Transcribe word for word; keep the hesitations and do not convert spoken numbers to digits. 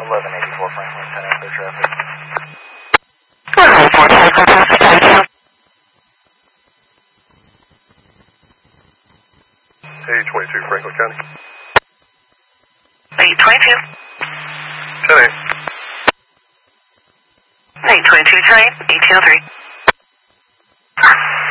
eleven eighty-four Franklin, ten after traffic. eight twenty-two Franklin County. eight twenty-two. ten eight. eight twenty-two, train, eighteen oh three.